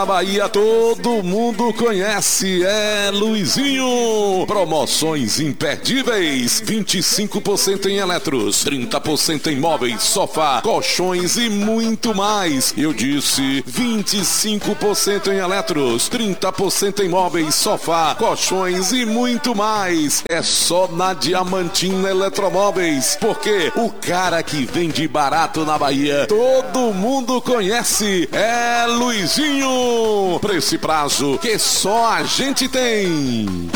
A Bahia todo mundo conhece, é Luizinho. Promoções imperdíveis, 25% em eletros, 30% em móveis, sofá, colchões e muito mais. Eu disse 25% em eletros, 30% em móveis, sofá, colchões e muito mais. É só na Diamantina Eletromóveis, porque o cara que vende barato na Bahia todo mundo conhece, é Luizinho. Preço e prazo que só a gente tem.